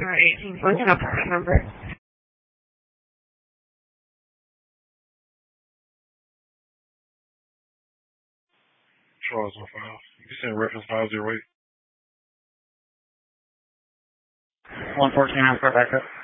Alright, what's the part number? Charles 15. You can send reference 508. 114, I'm for backup.